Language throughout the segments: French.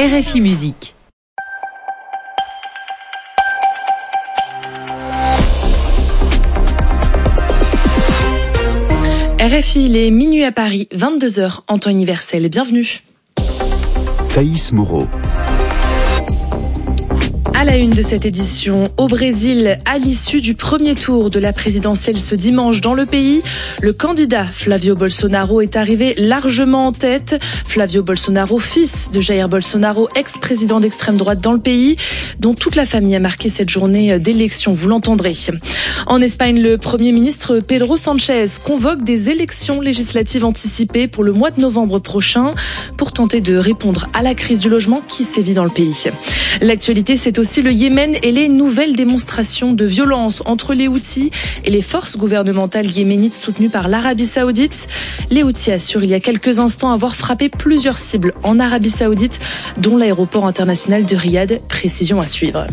RFI Musique. RFI, il est minuit à Paris, 22h en temps universel. Bienvenue. Thaïs Moreau. À la une de cette édition, au Brésil, à l'issue du premier tour de la présidentielle ce dimanche dans le pays, le candidat Flavio Bolsonaro est arrivé largement en tête. Flavio Bolsonaro, fils de Jair Bolsonaro, ex-président d'extrême droite dans le pays, dont toute la famille a marqué cette journée d'élection, vous l'entendrez. En Espagne, le Premier ministre Pedro Sánchez convoque des élections législatives anticipées pour le mois de novembre prochain pour tenter de répondre à la crise du logement qui sévit dans le pays. L'actualité, c'est aussi le Yémen et les nouvelles démonstrations de violence entre les Houthis et les forces gouvernementales yéménites soutenues par l'Arabie Saoudite. Les Houthis assurent il y a quelques instants avoir frappé plusieurs cibles en Arabie Saoudite, dont l'aéroport international de Riyad. Précision à suivre.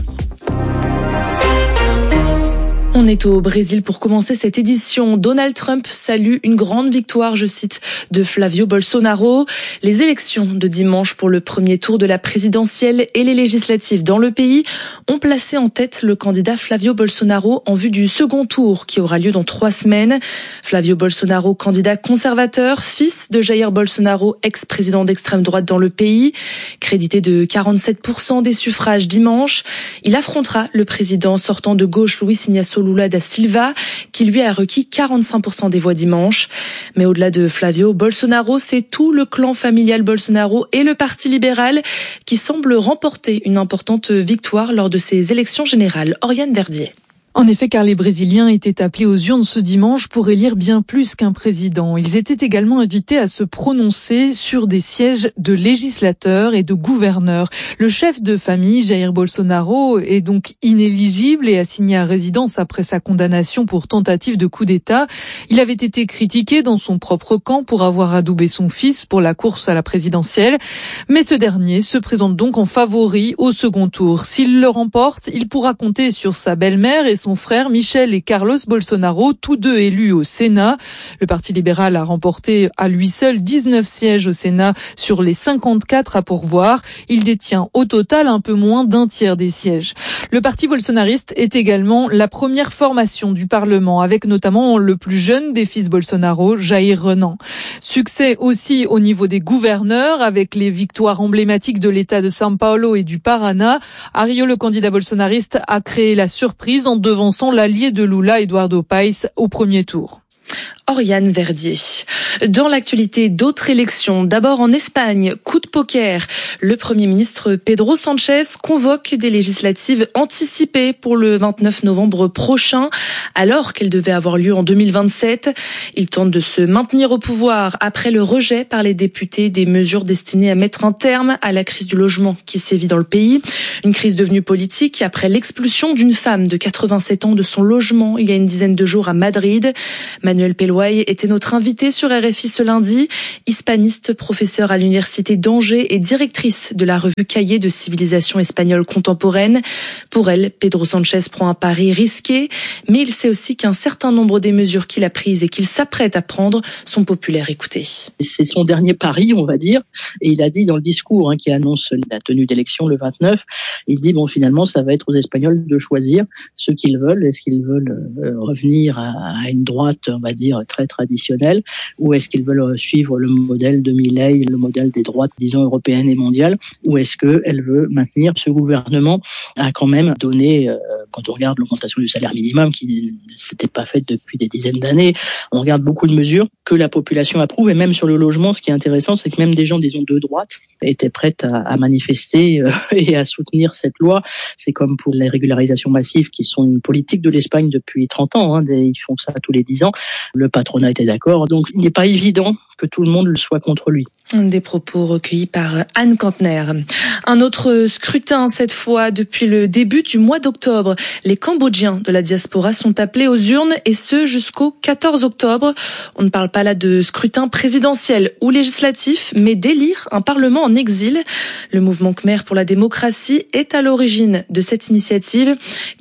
On est au Brésil pour commencer cette édition. Donald Trump salue une grande victoire, je cite, de Flavio Bolsonaro. Les élections de dimanche pour le premier tour de la présidentielle et les législatives dans le pays ont placé en tête le candidat Flavio Bolsonaro en vue du second tour qui aura lieu dans 3 semaines. Flavio Bolsonaro, candidat conservateur, fils de Jair Bolsonaro, ex-président d'extrême droite dans le pays, crédité de 47% des suffrages dimanche. Il affrontera le président sortant de gauche Luiz Inácio Lula da Silva, qui lui a requis 45% des voix dimanche. Mais au-delà de Flavio Bolsonaro, c'est tout le clan familial Bolsonaro et le Parti libéral qui semblent remporter une importante victoire lors de ces élections générales. Oriane Verdier. En effet, car les Brésiliens étaient appelés aux urnes ce dimanche pour élire bien plus qu'un président. Ils étaient également invités à se prononcer sur des sièges de législateurs et de gouverneurs. Le chef de famille, Jair Bolsonaro, est donc inéligible et assigné à résidence après sa condamnation pour tentative de coup d'État. Il avait été critiqué dans son propre camp pour avoir adoubé son fils pour la course à la présidentielle. Mais ce dernier se présente donc en favori au second tour. S'il le remporte, il pourra compter sur sa belle-mère et son frère Michel et Carlos Bolsonaro, tous deux élus au Sénat. Le Parti libéral a remporté à lui seul 19 sièges au Sénat sur les 54 à pourvoir. Il détient au total un peu moins d'un tiers des sièges. Le parti bolsonariste est également la première formation du Parlement, avec notamment le plus jeune des fils Bolsonaro, Jair Renan. Succès aussi au niveau des gouverneurs, avec les victoires emblématiques de l'État de São Paulo et du Paraná. À Rio, le candidat bolsonariste a créé la surprise en devançant l'allié de Lula, Eduardo Paes, au premier tour. Oriane Verdier. Dans l'actualité, d'autres élections. D'abord en Espagne, coup de poker. Le Premier ministre Pedro Sánchez convoque des législatives anticipées pour le 29 novembre prochain, alors qu'elles devaient avoir lieu en 2027. Il tente de se maintenir au pouvoir après le rejet par les députés des mesures destinées à mettre un terme à la crise du logement qui sévit dans le pays. Une crise devenue politique après l'expulsion d'une femme de 87 ans de son logement il y a une dizaine de jours à Madrid. Manuel Peloy était notre invitée sur RFI ce lundi, hispaniste, professeure à l'université d'Angers et directrice de la revue Cahiers de civilisation espagnole contemporaine. Pour elle, Pedro Sánchez prend un pari risqué, mais il sait aussi qu'un certain nombre des mesures qu'il a prises et qu'il s'apprête à prendre sont populaires. Écoutez. C'est son dernier pari, on va dire, et il a dit dans le discours qui annonce la tenue d'élection le 29, il dit finalement ça va être aux Espagnols de choisir ce qu'ils veulent. Est-ce qu'ils veulent revenir à une droite, on va dire, très traditionnelle, ou est-ce qu'ils veulent suivre le modèle de Milei, le modèle des droites, disons, européennes et mondiales, ou est-ce qu'elle veut maintenir ce gouvernement a quand même donné, quand on regarde l'augmentation du salaire minimum qui ne s'était pas faite depuis des dizaines d'années, on regarde beaucoup de mesures que la population approuve, et même sur le logement, ce qui est intéressant, c'est que même des gens, disons, de droite étaient prêts à manifester et à soutenir cette loi. C'est comme pour les régularisations massives qui sont une politique de l'Espagne depuis 30 ans, ils font ça tous les 10 ans. Le patronat était d'accord, donc il n'est pas évident que tout le monde soit contre lui. Des propos recueillis par Anne Kantner. Un autre scrutin cette fois depuis le début du mois d'octobre. Les Cambodgiens de la diaspora sont appelés aux urnes et ce jusqu'au 14 octobre. On ne parle pas là de scrutin présidentiel ou législatif, mais d'élire un parlement en exil. Le mouvement Khmer pour la démocratie est à l'origine de cette initiative.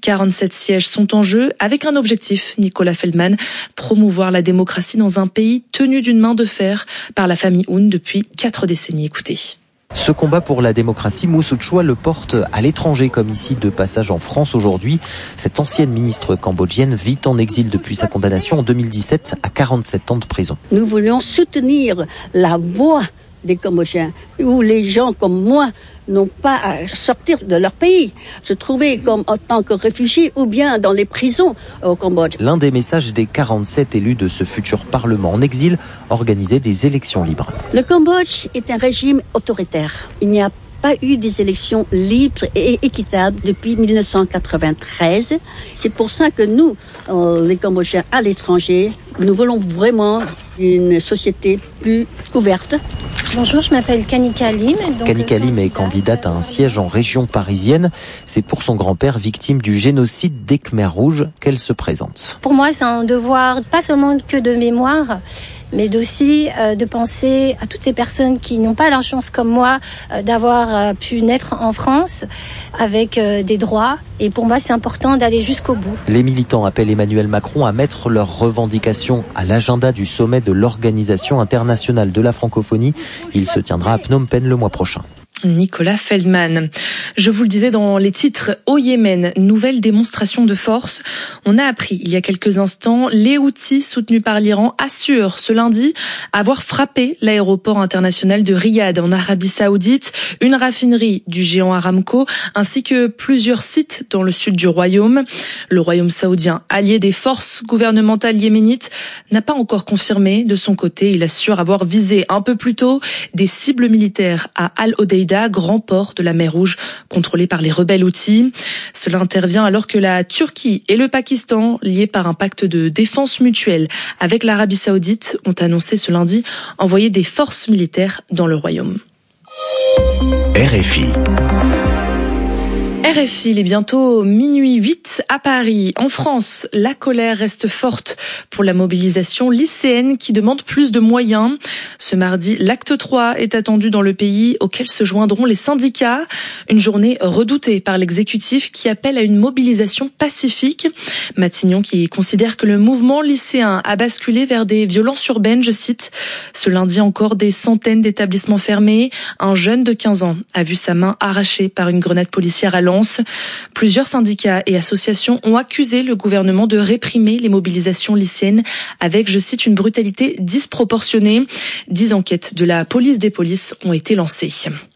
47 sièges sont en jeu avec un objectif, Nicolas Feldman, promouvoir la démocratie dans un pays tenu d'une main de fer par la famille Hun depuis 4 décennies. Écoutez. Ce combat pour la démocratie, Mou Sout-Choi le porte à l'étranger, comme ici de passage en France aujourd'hui. Cette ancienne ministre cambodgienne vit en exil depuis sa condamnation en 2017 à 47 ans de prison. Nous voulions soutenir la voix des Cambodgiens, où les gens comme moi n'ont pas à sortir de leur pays, se trouver comme en tant que réfugiés ou bien dans les prisons au Cambodge. L'un des messages des 47 élus de ce futur parlement en exil, organiser des élections libres. Le Cambodge est un régime autoritaire. Il n'y a pas eu des élections libres et équitables depuis 1993. C'est pour ça que nous, les Cambodgiens à l'étranger, nous voulons vraiment une société plus ouverte. Bonjour, je m'appelle Kanika Lim. Kanika Lim est candidate à un siège en région parisienne. C'est pour son grand-père, victime du génocide des Khmers rouges, qu'elle se présente. Pour moi, c'est un devoir, pas seulement que de mémoire, mais aussi de penser à toutes ces personnes qui n'ont pas la chance comme moi d'avoir pu naître en France avec des droits. Et pour moi, c'est important d'aller jusqu'au bout. Les militants appellent Emmanuel Macron à mettre leurs revendications à l'agenda du sommet de l'Organisation internationale de la francophonie. Il se tiendra à Phnom Penh le mois prochain. Nicolas Feldman. Je vous le disais dans les titres, au Yémen, nouvelle démonstration de force. On a appris il y a quelques instants, les Houthis soutenus par l'Iran assurent ce lundi avoir frappé l'aéroport international de Riyad en Arabie Saoudite, une raffinerie du géant Aramco, ainsi que plusieurs sites dans le sud du royaume. Le royaume saoudien, allié des forces gouvernementales yéménites, n'a pas encore confirmé de son côté. Il assure avoir visé un peu plus tôt des cibles militaires à Al-Hodeïda, grand port de la mer Rouge, contrôlé par les rebelles Houthis. Cela intervient alors que la Turquie et le Pakistan, liés par un pacte de défense mutuelle avec l'Arabie Saoudite, ont annoncé ce lundi envoyer des forces militaires dans le royaume. RFI. RFI, il est bientôt minuit 8 à Paris. En France, la colère reste forte pour la mobilisation lycéenne qui demande plus de moyens. Ce mardi, l'acte 3 est attendu dans le pays, auquel se joindront les syndicats. Une journée redoutée par l'exécutif qui appelle à une mobilisation pacifique. Matignon qui considère que le mouvement lycéen a basculé vers des violences urbaines, je cite. Ce lundi encore, des centaines d'établissements fermés. Un jeune de 15 ans a vu sa main arrachée par une grenade policière à Lens. Plusieurs syndicats et associations ont accusé le gouvernement de réprimer les mobilisations lycéennes avec, je cite, une brutalité disproportionnée. 10 enquêtes de la police des polices ont été lancées.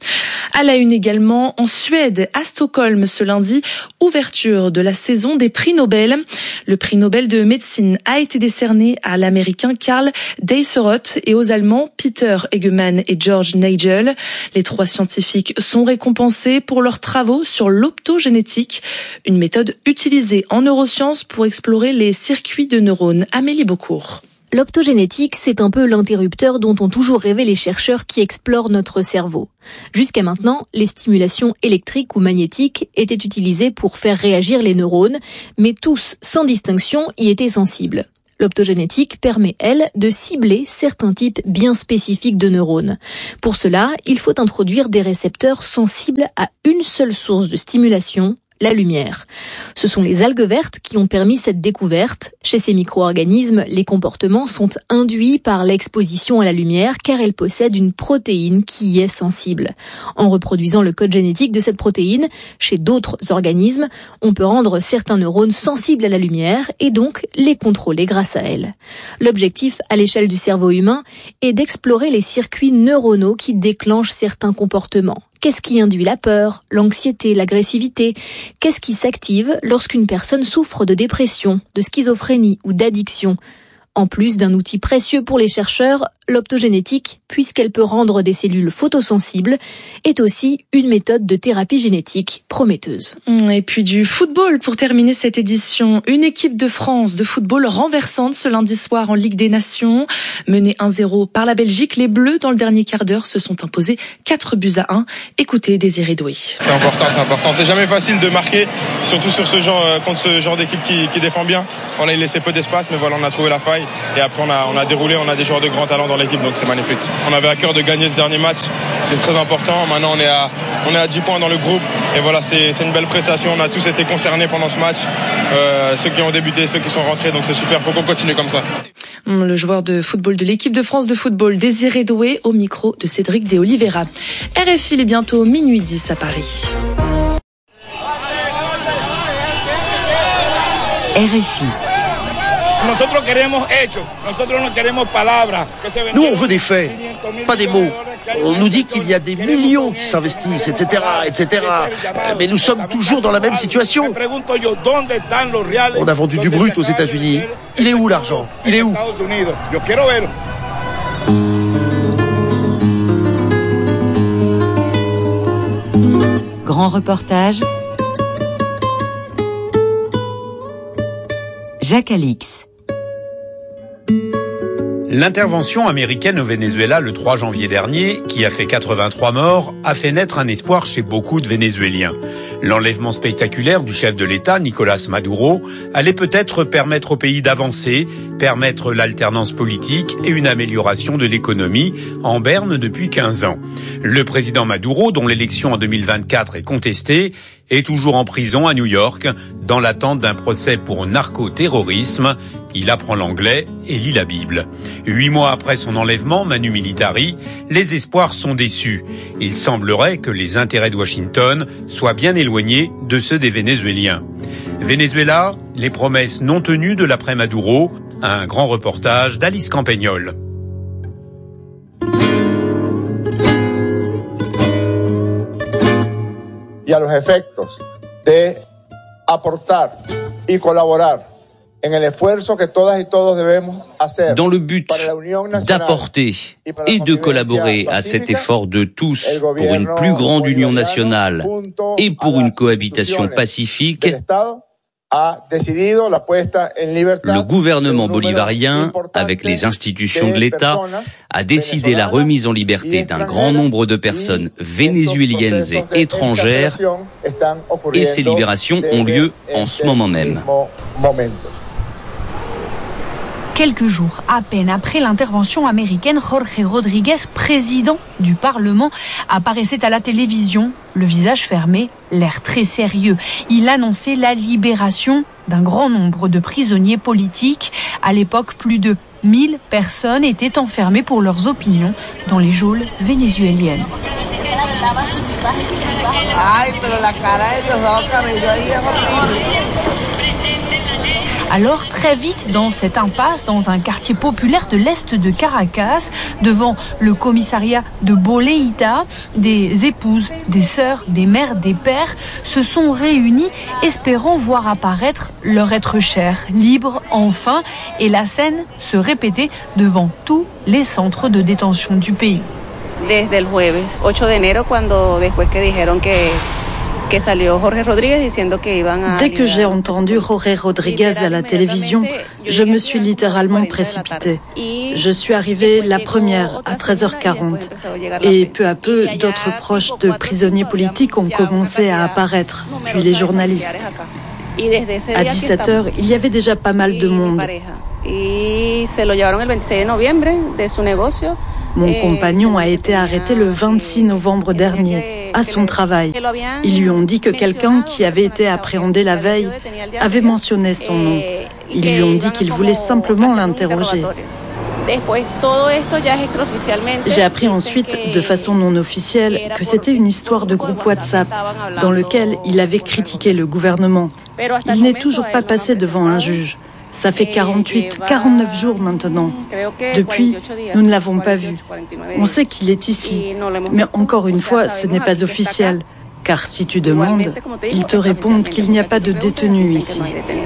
À la une également, en Suède, à Stockholm, ce lundi, ouverture de la saison des prix Nobel. Le prix Nobel de médecine a été décerné à l'américain Karl Deisseroth et aux Allemands Peter Egemann et George Nagel. Les 3 scientifiques sont récompensés pour leurs travaux sur l'optogénétique, une méthode utilisée en neurosciences pour explorer les circuits de neurones. Amélie Beaucourt. L'optogénétique, c'est un peu l'interrupteur dont ont toujours rêvé les chercheurs qui explorent notre cerveau. Jusqu'à maintenant, les stimulations électriques ou magnétiques étaient utilisées pour faire réagir les neurones, mais tous, sans distinction, y étaient sensibles. L'optogénétique permet, elle, de cibler certains types bien spécifiques de neurones. Pour cela, il faut introduire des récepteurs sensibles à une seule source de stimulation, la lumière. Ce sont les algues vertes qui ont permis cette découverte. Chez ces micro-organismes, les comportements sont induits par l'exposition à la lumière car elle possède une protéine qui y est sensible. En reproduisant le code génétique de cette protéine, chez d'autres organismes, on peut rendre certains neurones sensibles à la lumière et donc les contrôler grâce à elle. L'objectif à l'échelle du cerveau humain est d'explorer les circuits neuronaux qui déclenchent certains comportements. Qu'est-ce qui induit la peur, l'anxiété, l'agressivité? Qu'est-ce qui s'active lorsqu'une personne souffre de dépression, de schizophrénie ou d'addiction? En plus d'un outil précieux pour les chercheurs, l'optogénétique, puisqu'elle peut rendre des cellules photosensibles, est aussi une méthode de thérapie génétique prometteuse. Et puis du football pour terminer cette édition. Une équipe de France de football renversante ce lundi soir en Ligue des Nations. Menée 1-0 par la Belgique, les Bleus dans le dernier quart d'heure se sont imposés 4-1. Écoutez Désiré Doué. C'est important. C'est jamais facile de marquer, surtout sur ce genre, contre ce genre d'équipe qui défend bien. On a laissé peu d'espace, mais voilà, on a trouvé la faille. Et après, on a déroulé, on a des joueurs de grand talent dans l'équipe, donc c'est magnifique. On avait à cœur de gagner ce dernier match, c'est très important. Maintenant, on est à 10 points dans le groupe. Et voilà, c'est une belle prestation. On a tous été concernés pendant ce match. Ceux qui ont débuté, ceux qui sont rentrés, donc c'est super. Faut qu'on continue comme ça. Le joueur de football de l'équipe de France de football, Désiré Doué, au micro de Cédric de Oliveira. RFI, il est bientôt minuit 10 à Paris. RFI. Nous, on veut des faits, pas des mots. On nous dit qu'il y a des millions qui s'investissent, etc., etc. Mais nous sommes toujours dans la même situation. On a vendu du brut aux États-Unis. Il est où l'argent? Il est où? Grand reportage. Jacques Alix. L'intervention américaine au Venezuela le 3 janvier dernier, qui a fait 83 morts, a fait naître un espoir chez beaucoup de Vénézuéliens. L'enlèvement spectaculaire du chef de l'État, Nicolás Maduro, allait peut-être permettre au pays d'avancer, permettre l'alternance politique et une amélioration de l'économie en berne depuis 15 ans. Le président Maduro, dont l'élection en 2024 est contestée, est toujours en prison à New York, dans l'attente d'un procès pour narcoterrorisme. Il apprend l'anglais et lit la Bible. 8 mois après son enlèvement, Manu Militari, les espoirs sont déçus. Il semblerait que les intérêts de Washington soient bien éloignés de ceux des Vénézuéliens. Venezuela, les promesses non tenues de l'après-Maduro, un grand reportage d'Alice Campagnol. Y a los efectos de aportar y colaborar en el esfuerzo que todas y todos debemos hacer dans le but d'apporter et de collaborer à cet effort de tous pour une plus grande union nationale et pour une cohabitation pacifique. Le gouvernement bolivarien, avec les institutions de l'État, a décidé la remise en liberté d'un grand nombre de personnes vénézuéliennes et étrangères, et ces libérations ont lieu en ce moment même. Quelques jours à peine après l'intervention américaine, Jorge Rodríguez, président du Parlement, apparaissait à la télévision, le visage fermé, l'air très sérieux. Il annonçait la libération d'un grand nombre de prisonniers politiques. À l'époque, plus de 1000 personnes étaient enfermées pour leurs opinions dans les geôles vénézuéliennes. Alors très vite dans cette impasse, dans un quartier populaire de l'est de Caracas, devant le commissariat de Boleita, des épouses, des sœurs, des mères, des pères se sont réunis espérant voir apparaître leur être cher, libre enfin, et la scène se répétait devant tous les centres de détention du pays. Desde el jueves 8 de enero, después que dijeron que Dès que j'ai entendu Jorge Rodríguez à la télévision, je me suis littéralement précipitée. Je suis arrivée la première à 13h40 et peu à peu, d'autres proches de prisonniers politiques ont commencé à apparaître, puis les journalistes. À 17h, il y avait déjà pas mal de monde. Mon compagnon a été arrêté le 26 novembre dernier, à son travail. Ils lui ont dit que quelqu'un qui avait été appréhendé la veille avait mentionné son nom. Ils lui ont dit qu'il voulait simplement l'interroger. J'ai appris ensuite, de façon non officielle, que c'était une histoire de groupe WhatsApp dans lequel il avait critiqué le gouvernement. Il n'est toujours pas passé devant un juge. Ça fait 49 jours maintenant. Depuis, nous ne l'avons pas vu. On sait qu'il est ici, mais encore une fois, ce n'est pas officiel. Car si tu demandes, ils te répondent qu'il n'y a pas de détenus ici.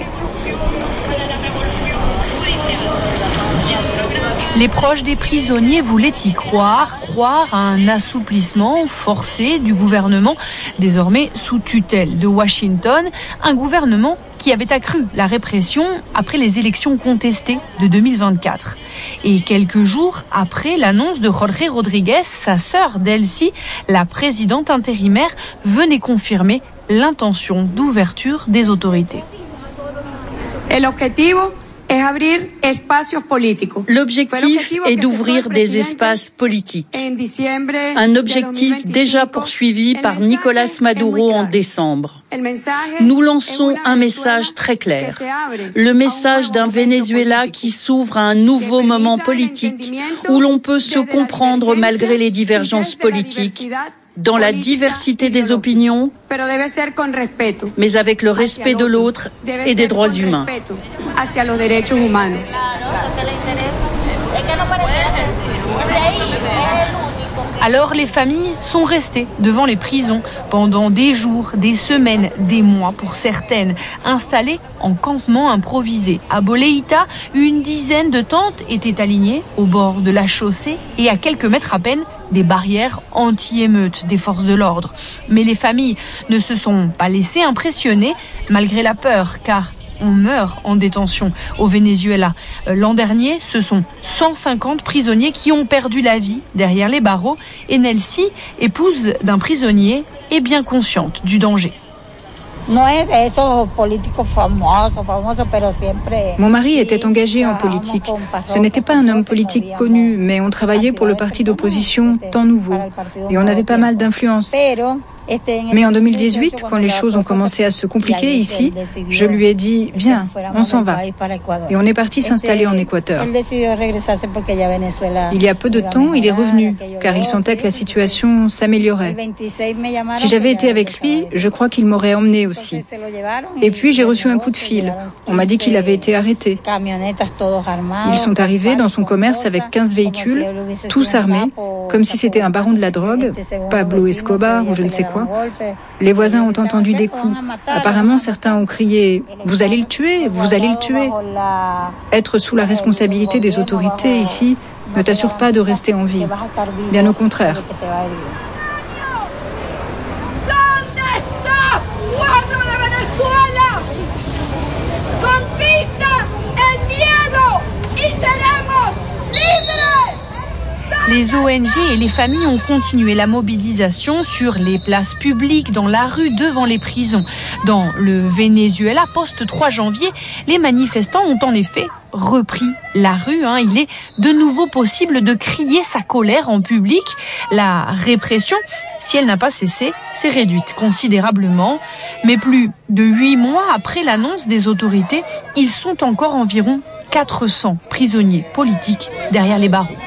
Les proches des prisonniers voulaient y croire à un assouplissement forcé du gouvernement, désormais sous tutelle de Washington, un gouvernement qui avait accru la répression après les élections contestées de 2024. Et quelques jours après l'annonce de Jorge Rodríguez, sa sœur Delcy, la présidente intérimaire, venait confirmer l'intention d'ouverture des autorités. L'objectif est d'ouvrir des espaces politiques. Un objectif déjà poursuivi par Nicolás Maduro en décembre. Nous lançons un message très clair. Le message d'un Venezuela qui s'ouvre à un nouveau moment politique où l'on peut se comprendre malgré les divergences politiques, dans la diversité des opinions, mais avec le respect de l'autre et des droits humains. Alors les familles sont restées devant les prisons pendant des jours, des semaines, des mois pour certaines, installées en campement improvisé. À Boleïta, une dizaine de tentes étaient alignées au bord de la chaussée et à quelques mètres à peine des barrières anti-émeutes des forces de l'ordre. Mais les familles ne se sont pas laissées impressionner malgré la peur, car on meurt en détention au Venezuela. L'an dernier, ce sont 150 prisonniers qui ont perdu la vie derrière les barreaux et Nelsie, épouse d'un prisonnier, est bien consciente du danger. Mon mari était engagé en politique. Ce n'était pas un homme politique connu, mais on travaillait pour le parti d'opposition Temps Nouveau et on avait pas mal d'influence. Mais en 2018, quand les choses ont commencé à se compliquer ici, je lui ai dit « Viens, on s'en va ». Et on est parti s'installer en Équateur. Il y a peu de temps, il est revenu, car il sentait que la situation s'améliorait. Si j'avais été avec lui, je crois qu'il m'aurait emmené aussi. Et puis j'ai reçu un coup de fil. On m'a dit qu'il avait été arrêté. Ils sont arrivés dans son commerce avec 15 véhicules, tous armés, comme si c'était un baron de la drogue, Pablo Escobar ou je ne sais quoi. Les voisins ont entendu des coups. Apparemment, certains ont crié « Vous allez le tuer, vous allez le tuer ». Être sous la responsabilité des autorités ici ne t'assure pas de rester en vie. Bien au contraire. Les ONG et les familles ont continué la mobilisation sur les places publiques, dans la rue, devant les prisons. Dans le Venezuela, post-3 janvier, les manifestants ont en effet repris la rue. Il est de nouveau possible de crier sa colère en public. La répression, si elle n'a pas cessé, s'est réduite considérablement. Mais plus de 8 mois après l'annonce des autorités, ils sont encore environ 400 prisonniers politiques derrière les barreaux.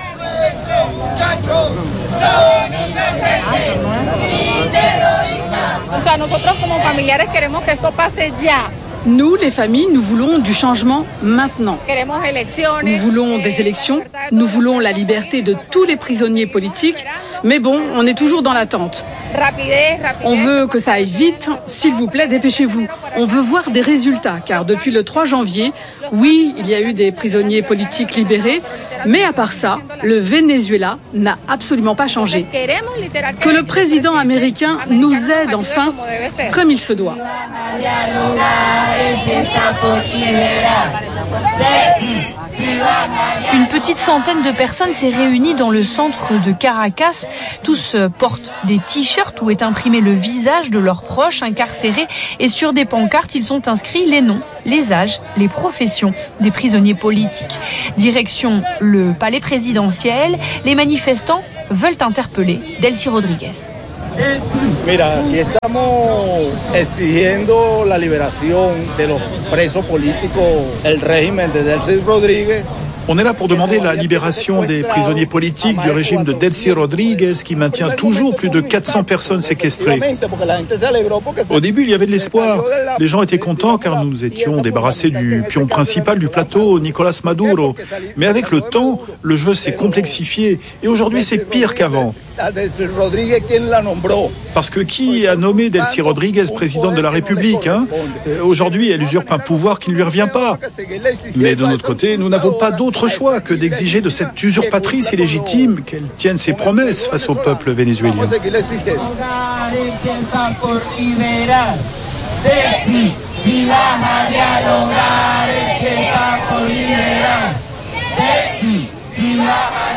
Nous, les familles, nous voulons du changement maintenant. Nous voulons des élections, nous voulons la liberté de tous les prisonniers politiques, mais bon, on est toujours dans l'attente. On veut que ça aille vite, s'il vous plaît, dépêchez-vous. On veut voir des résultats, car depuis le 3 janvier, oui, il y a eu des prisonniers politiques libérés, mais à part ça, le Venezuela n'a absolument pas changé. Que le président américain nous aide enfin comme il se doit. Une petite centaine de personnes s'est réunie dans le centre de Caracas. Tous portent des t-shirts où est imprimé le visage de leurs proches incarcérés et sur des pancartes, ils sont inscrits les noms, les âges, les professions des prisonniers politiques. Direction le palais présidentiel, les manifestants veulent interpeller Delcy Rodríguez. Mira, aquí estamos exigiendo la liberación de los presos políticos, el régimen de Delcy Rodríguez. On est là pour demander la libération des prisonniers politiques du régime de Delcy Rodríguez qui maintient toujours plus de 400 personnes séquestrées. Au début, il y avait de l'espoir. Les gens étaient contents car nous étions débarrassés du pion principal du plateau, Nicolás Maduro. Mais avec le temps, le jeu s'est complexifié et aujourd'hui c'est pire qu'avant. Parce que qui a nommé Delcy Rodríguez présidente de la République Aujourd'hui, elle usurpe un pouvoir qui ne lui revient pas. Mais de notre côté, nous n'avons pas d'autre choix que d'exiger de cette usurpatrice illégitime qu'elle tienne ses promesses face au peuple vénézuélien.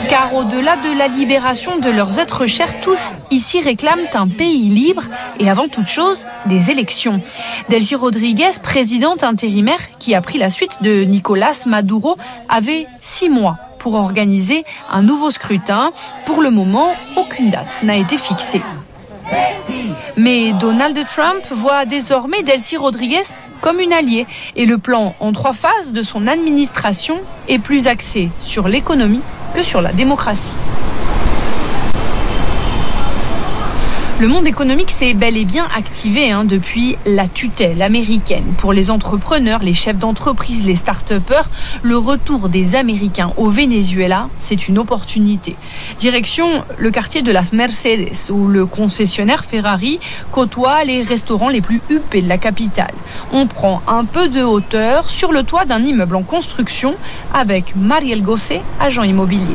Car au-delà de la libération de leurs êtres chers, tous ici réclament un pays libre et avant toute chose, des élections. Delcy Rodriguez, présidente intérimaire qui a pris la suite de Nicolás Maduro, avait 6 mois pour organiser un nouveau scrutin. Pour le moment, aucune date n'a été fixée. Mais Donald Trump voit désormais Delcy Rodriguez comme une alliée et le plan en 3 phases de son administration est plus axé sur l'économie que sur la démocratie. Le monde économique s'est bel et bien activé depuis la tutelle américaine. Pour les entrepreneurs, les chefs d'entreprise, les start-upers, le retour des Américains au Venezuela, c'est une opportunité. Direction le quartier de Las Mercedes, où le concessionnaire Ferrari côtoie les restaurants les plus huppés de la capitale. On prend un peu de hauteur sur le toit d'un immeuble en construction avec Mariel Gosset, agent immobilier.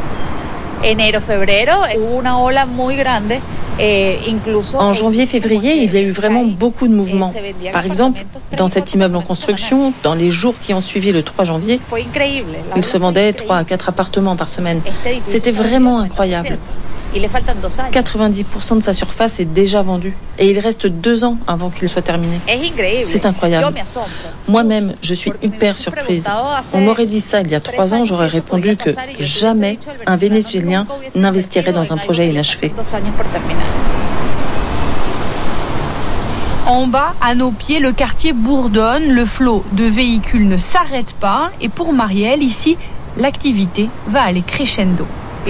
En janvier-février, il y a eu vraiment beaucoup de mouvements. Par exemple, dans cet immeuble en construction, dans les jours qui ont suivi le 3 janvier, il se vendait 3 à 4 appartements par semaine. C'était vraiment incroyable. 90% de sa surface est déjà vendue. Et il reste 2 ans avant qu'il soit terminé. C'est incroyable. Moi-même, je suis hyper surprise. On m'aurait dit ça il y a 3 ans, j'aurais répondu que jamais un Vénézuélien n'investirait dans un projet inachevé. En bas, à nos pieds, le quartier bourdonne, le flot de véhicules ne s'arrête pas. Et pour Marielle, ici, l'activité va aller crescendo.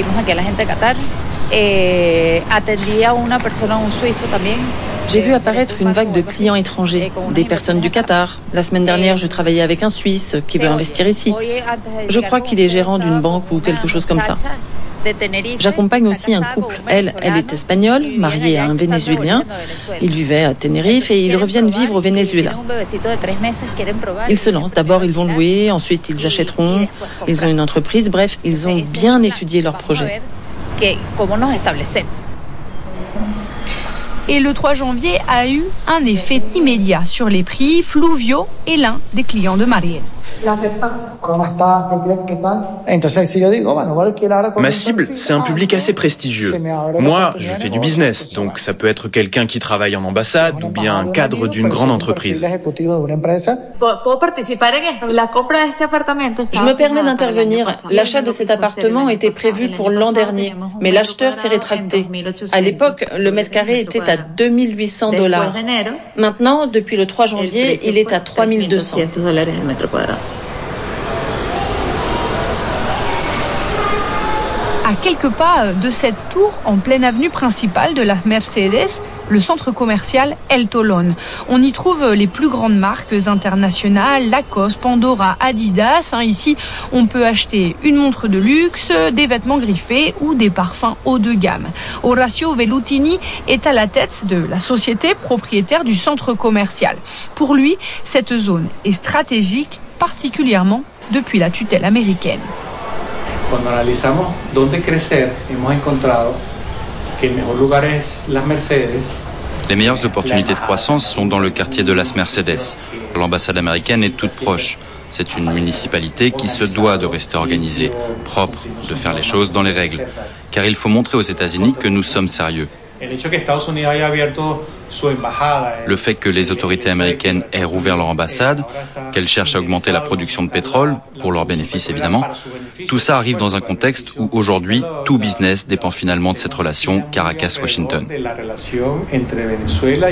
J'ai vu apparaître une vague de clients étrangers, des personnes du Qatar. La semaine dernière, je travaillais avec un Suisse qui veut investir ici. Je crois qu'il est gérant d'une banque ou quelque chose comme ça. J'accompagne aussi un couple. Elle est espagnole, mariée à un Vénézuélien. Ils vivaient à Tenerife et ils reviennent vivre au Venezuela. Ils se lancent. D'abord, ils vont louer, ensuite ils achèteront. Ils ont une entreprise. Bref, ils ont bien étudié leur projet. Et le 3 janvier a eu un effet immédiat sur les prix. Fluvio est l'un des clients de Marielle. Ma cible, c'est un public assez prestigieux. Moi, je fais du business, donc ça peut être quelqu'un qui travaille en ambassade ou bien un cadre d'une grande entreprise. Je me permets d'intervenir. L'achat de cet appartement était prévu pour l'an dernier, mais l'acheteur s'est rétracté. À l'époque, le mètre carré était à $2,800. Maintenant, depuis le 3 janvier, il est à $3,200. À quelques pas de cette tour, en pleine avenue principale de Las Mercedes, le centre commercial El Tolón. On y trouve les plus grandes marques internationales, Lacoste, Pandora, Adidas. Ici, on peut acheter une montre de luxe, des vêtements griffés ou des parfums haut de gamme. Horacio Vellutini est à la tête de la société propriétaire du centre commercial. Pour lui, cette zone est stratégique, particulièrement depuis la tutelle américaine. Cuando analizamos dónde crecer, hemos encontrado que el mejor lugar es Las Mercedes. Les meilleures opportunités de croissance sont dans le quartier de Las Mercedes. L'ambassade américaine est toute proche. C'est une municipalité qui se doit de rester organisée, propre, de faire les choses dans les règles. Car il faut montrer aux États-Unis que nous sommes sérieux. Le fait que les autorités américaines aient rouvert leur ambassade, qu'elles cherchent à augmenter la production de pétrole, pour leur bénéfice évidemment, tout ça arrive dans un contexte où aujourd'hui, tout business dépend finalement de cette relation Caracas-Washington.